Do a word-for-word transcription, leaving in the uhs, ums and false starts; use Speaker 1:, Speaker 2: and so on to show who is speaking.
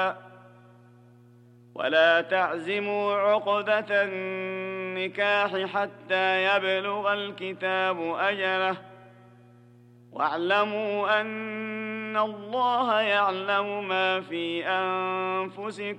Speaker 1: ولا تعزموا عقدة النكاح حتى يبلغ الكتاب أجله واعلموا أن الله يعلم ما في أنفسكم